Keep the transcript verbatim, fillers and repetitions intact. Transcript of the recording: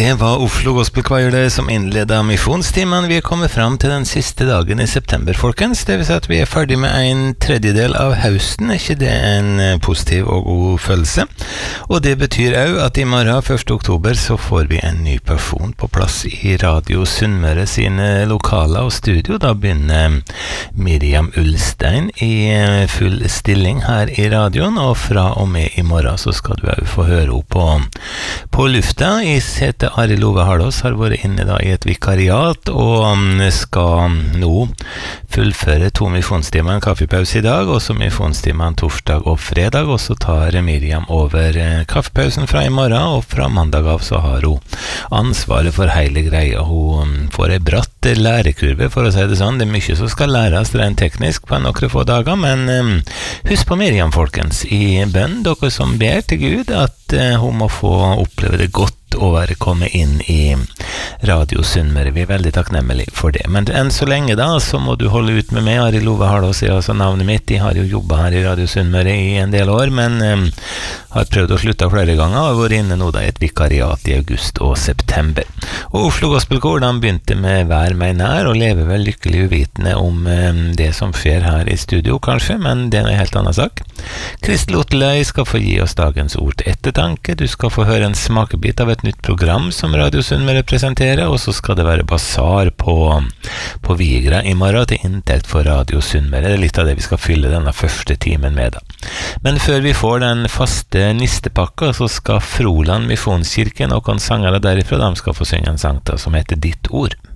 Det var Oslo Gospel Choir det som innledet misjonstimen. Vi er kommet fram til den siste dagen i september, folkens. Det vil si at vi er ferdig med en tredjedel av høsten. Er ikke det en positiv og god følelse? Og det betyr også at i morgen, første oktober, så får vi en ny person på plass i Radio Sunnmøre sine lokaler og studio. Da begynner Miriam Ulstein i full stilling her i radioen, og fra og med i morgen så skal du også få høre henne på, på lufta. I heter Arild Ove Hardås, har vært inne da i et vikariat og skal nå fullføre to misjonstimer, en kaffepause i dag, og så misjonstimer torsdag og fredag, og så tar Miriam over kaffepausen fra i morgen, og fra mandag av så har hun ansvaret for hele greia. Hun får en bratt lærekurve, for å si det sånn. Det er mye som skal læres rent teknisk på noen få dager, men husk på Miriam, folkens, i bønn, dere som ber til Gud, at hun må få oppleve det godt å være kommet inn i Radio Sunnmøre. Vi er veldig takknemmelige for det. Men enn så lenge da, så må du holde ut med meg. Arild Ove Hardås er altså navnet mitt. De har jo jobbet her i Radio Sunnmøre i en del år, men um, har prøvd å slutte flere ganger, og har vært inne nå da i et vikariat i august og september. Og Oslo Gospel Choir, de begynte med Vær meg nær, og lever vel lykkelig uvitende om um, det som skjer her i studio, kanskje, men det er en helt annen sak. Kristel Otterlei skal få gi oss dagens ord til ettertanke. Du skal få høre en smakebit av et nytt program som Radio Sunnmøre presenterer, og så skal det være basar på, på Vigra i morgen til inntekt for Radio Sunnmøre. Det er litt av det vi skal fylle denne første timen med da. Men før vi får den faste nistepakka, så skal Froland Misjonskirke, noen sangere derifra, de skal få synge en sang da, som heter Ditt ord.